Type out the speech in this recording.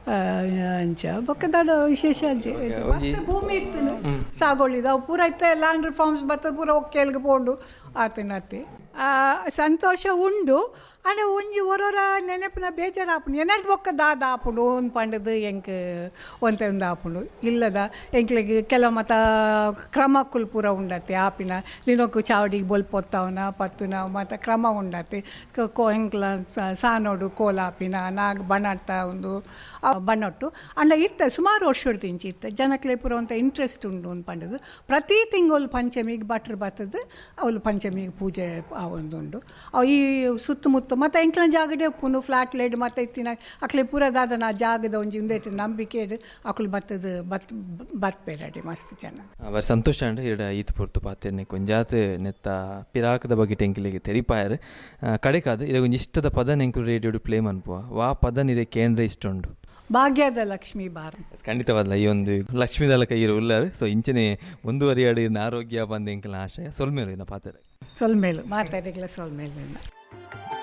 ಅಂಚ ಬೊಕ್ಕದಾದ ವಿಶೇಷ ಅಂಚೆ ಮಸ್ತ್ ಭೂಮಿ ಇತ್ತು ಸಾಗೊಳ್ಳಿದ ಅವು ಪೂರ ಇತ್ತೆ ಲ್ಯಾಂಡ್ ರಿಫಾರ್ಮ್ಸ್ ಬರ್ತದೆ ಪೂರ ಒಕ್ಕೇಲ್ಗೆ ಪೋಂಡು ಆತನತ್ತೆ ಸಂತೋಷ ಉಂಡು ಆಂಡ ಒಂಜಿ ಒರೊರ ನೆನಪಿನ ಬೇಜಾರಾಪುಂಡು ಎನ್ನಡ್ ಬೊಕ್ಕ ದಾದ ಆಪುಂಡು ಒಂದು ಪಂಡದು ಎಂಕ್ ಒಂತೆ ಒಂದು ಆಪುಂಡು ಇಲ್ಲದ ಎಂಕ್ಲೆಗ್ ಕೆಲವು ಮತ ಕ್ರಮಕ್ಕುಲು ಪೂರ ಉಂಡತ್ತೆ ಆಪಿನ ನಿನೊಕ್ಕು ಚಾವಡಿಗೆ ಬೊಲ್ಪೊತ್ತವನ ಪತ್ತುನ ಮತ್ತು ಕ್ರಮ ಉಂಡತ್ತೆ ಎಂಕ್ಲ ಸಾನೋಡು ಕೋಲಾಪಿನ ನಾಗ್ ಬಣ್ಣಟ್ಟ ಒಂದು ಬಣ್ಣೊಟ್ಟು ಅಂಡ ಇತ್ತ ಸುಮಾರು ವರ್ಷದ ಇಂಚಿ ಇತ್ತು ಜನಕ್ಲೆ ಪೂರ ಒಂತ ಇಂಟ್ರೆಸ್ಟ್ ಉಂಡು ಒಂದು ಪಂಡದು ಪ್ರತಿ ತಿಂಗಳು ಪಂಚಮಿಗೆ ಭಟ್ರು ಬರ್ತದೆ ಅವಳು ಪಂಚಮಿಗೆ ಪೂಜೆ ಆ ಒಂದುಂಡು ಅವು ಈ ಸುತ್ತಮುತ್ತ ಮತ್ತು ಎಂಕ್ಲ ಜಾಗಡೆ ಉಪ್ಪುನು ಫ್ಲಾಟ್ ಲೈಡ್ ಮತ್ತು ಇತ್ತಿನ ಅಕ್ಲೆ ಪೂರದಾದ ನಾ ಜಾಗದ ಒಂಜಿ ಉಂದೇಟು ನಂಬಿಕೆ ಅಕ್ಲು ಬತ್ತದ ಬತ್ಬೇಡಿ ಮಸ್ತ್ ಜನ ಅವರ ಸಂತೋಷ ಅಂಡ್ ಇಡ ಈತ್ ಪೊರ್ತು ಪಾತೆರ್ನೆ ಕೊಂಜಾತ್ ನೆತ್ತ ಪಿರಾಕದ ಬಗ್ಗೆ ಟೆಂಕಿಲಿಗೆ ತೆರಿಪಾಯರ್ ಕಡೆಕಾದ ಇರ ಒಂಜಿ ಇಷ್ಟದ ಪದ ನೆಂಕು ರೇಡಿಯೋಡು ಪ್ಲೇ ಮನ್ಪುವ ವಾ ಪದ ನಿರೆ ಕೇಂದ್ರ ಇಷ್ಟ ಉಂಡು ಭಾಗ್ಯದ ಲಕ್ಷ್ಮೀ ಬಾರ ಖಂಡಿತವಾದ ಈ ಒಂದು ಲಕ್ಷ್ಮೀದಲ ಕೈಯಿರು ಉಳ್ಳಾರು ಸೊ ಇಂಚನೆ ಮುಂದುವರಿಯಾಡಿ ಆರೋಗ್ಯ ಬಂದ ಎಂಕಲ ಆಶಯ ಸೊಲ್ಮೇಲು ಇನ್ನ ಪಾತ್ರ ಸೊಲ್ಮೇಲು ಮಾತಾಡಿಗ್ಲ ಸೊಲ್ಮೇಲು